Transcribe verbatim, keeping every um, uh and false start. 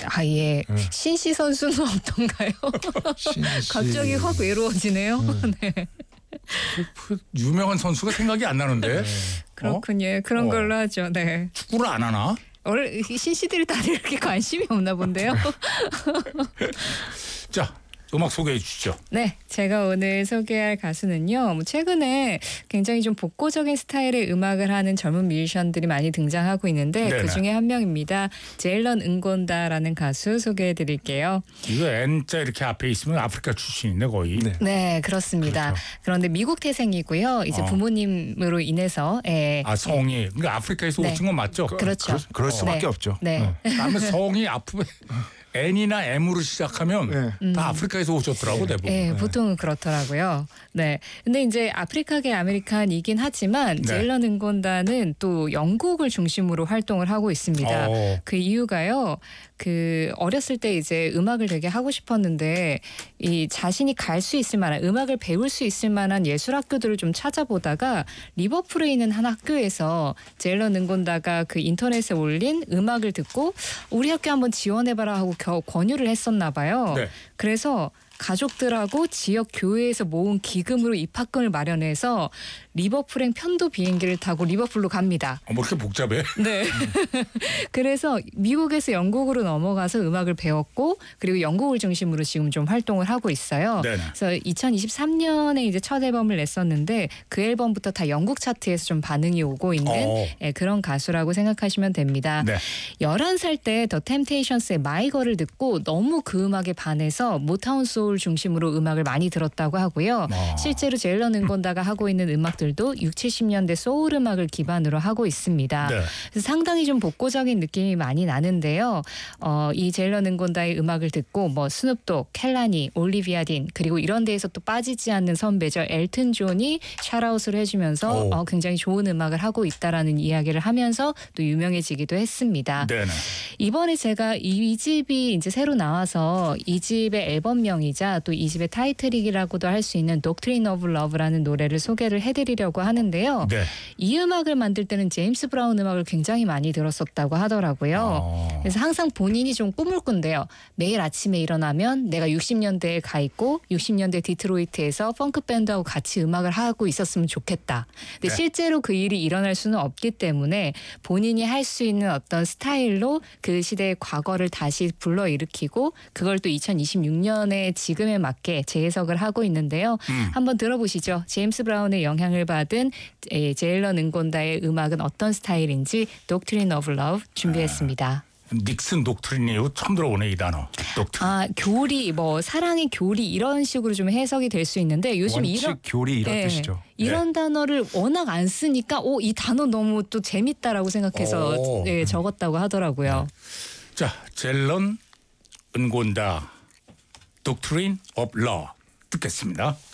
아, 예. 네. 신씨 선수는 어떤가요? 신씨. 갑자기 확 외로워지네요. 음. 네. 그 유명한 선수가 생각이 안 나는데. 그렇군요. 그런 어. 걸로 하죠. 네. 축구를 안 하나? 원래 신씨들이 다들 이렇게 관심이 없나 본데요. 자, 음악 소개해 주시죠. 네, 제가 오늘 소개할 가수는요. 뭐 최근에 굉장히 좀 복고적인 스타일의 음악을 하는 젊은 뮤지션들이 많이 등장하고 있는데 네네. 그중에 한 명입니다. 제일런 은곤다라는 가수 소개해 드릴게요. 이거 N자 이렇게 앞에 있으면 아프리카 출신인데 거의. 네. 네, 그렇습니다. 그렇죠. 그런데 미국 태생이고요. 이제 어. 부모님으로 인해서 예. 아 성이 그러니까 아프리카에서 네. 오신 건 맞죠? 그렇죠. 그럴, 그럴 수밖에 네. 없죠. 네. 다음에 성이 아프 N이나 M으로 시작하면 네. 다 아프리카에서 오셨더라고 대부분. 네, 보통은 그렇더라고요. 네. 근데 이제 아프리카계 아메리칸이긴 하지만 네. 제일런 은곤다는 또 영국을 중심으로 활동을 하고 있습니다. 어. 그 이유가요. 그 어렸을 때 이제 음악을 되게 하고 싶었는데 이 자신이 갈 수 있을 만한 음악을 배울 수 있을 만한 예술 학교들을 좀 찾아보다가 리버풀에 있는 한 학교에서 제일런 은곤다가 그 인터넷에 올린 음악을 듣고 우리 학교 한번 지원해봐라 하고 겨 권유를 했었나 봐요. 네. 그래서 가족들하고 지역 교회에서 모은 기금으로 입학금을 마련해서 리버풀행 편도 비행기를 타고 리버풀로 갑니다. 어, 뭐 이렇게 복잡해? 네. 그래서 미국에서 영국으로 넘어가서 음악을 배웠고 그리고 영국을 중심으로 지금 좀 활동을 하고 있어요. 네네. 그래서 이천이십삼 년에 이제 첫 앨범을 냈었는데 그 앨범부터 다 영국 차트에서 좀 반응이 오고 있는 어. 예, 그런 가수라고 생각하시면 됩니다. 네. 열한 살 때 더 템테이션스의 마이걸을 듣고 너무 그 음악에 반해서 모타운 소울 중심으로 음악을 많이 들었다고 하고요. 어. 실제로 제일런 은곤다가 하고 있는 음악들도 육십, 칠십 년대 소울 음악을 기반으로 하고 있습니다. 네. 그래서 상당히 좀 복고적인 느낌이 많이 나는데요. 어, 이 제일런 은곤다의 음악을 듣고 뭐 스눕독, 켈라니, 올리비아 딘 그리고 이런 데에서 또 빠지지 않는 선배죠. 엘튼 존이 샤라웃을 해주면서 오. 어, 굉장히 좋은 음악을 하고 있다라는 이야기를 하면서 또 유명해지기도 했습니다. 네네. 이번에 제가 이 집이 이제 새로 나와서 이 집의 앨범명이자 또 이 집의 타이틀이라고도 할 수 있는 Doctrine of Love라는 노래를 소개를 해드리려고 하는데요. 네. 이 음악을 만들 때는 제임스 브라운 음악을 굉장히 많이 들었었다고 하더라고요. 어. 그래서 항상 본인이 좀 꿈을 꾼대요. 매일 아침에 일어나면 내가 육십 년대에 가 있고 육십 년대 디트로이트에서 펑크 밴드하고 같이 음악을 하고 있었으면 좋겠다. 근데 네. 실제로 그 일이 일어날 수는 없기 때문에 본인이 할 수 있는 어떤 스타일로 그 시대의 과거를 다시 불러일으키고 그걸 또 이천이십육 년에 지금에 맞게 재해석을 하고 있는데요. 음. 한번 들어보시죠. 제임스 브라운의 영향을 받은 제일런 은곤다의 음악은 어떤 스타일인지 Doctrine of Love 준비했습니다. 닉슨 독트린이요. 처음 들어보네 이 단어. 독트린. 아, 교리, 뭐 사랑의 교리 이런 식으로 좀 해석이 될 수 있는데 요즘 원칙, 이런 교리 이런 네, 뜻이죠. 이런 단어를 워낙 안 쓰니까 오, 이 단어 너무 또 재밌다라고 생각해서 오. 네, 적었다고 하더라고요. 자, 제일런 은곤다 독트린 오브 러브 듣겠습니다.